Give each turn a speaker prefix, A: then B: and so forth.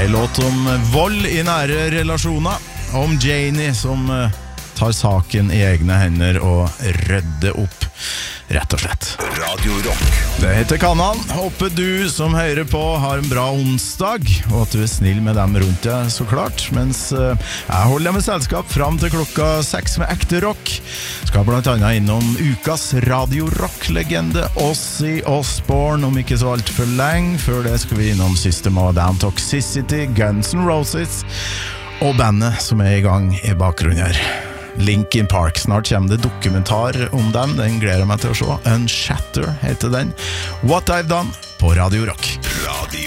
A: En låt om vold I nære relasjoner, om Janie som tar saken I egne hender og rydder opp, rett og slett.
B: Radio Rock.
A: Det heter Kanal. Håper du som hører på har en bra onsdag, og at du snill med dem rundt deg, så klart. Mens jeg holder deg med selskap fram til klokka 6 med ekte rock. Skal blant annet innom ukas Radio Rock-legende Ozzy Osbourne om ikke så alt for lenge. Før det skal vi innom System of a Down, Toxicity, Guns N' Roses og bandet som I gang I bakgrunnen her. Linkin Park, snart kommer det dokumentar om dem, den gleder jeg meg til å se. Unshatter heter den. What I've Done på Radio Rock.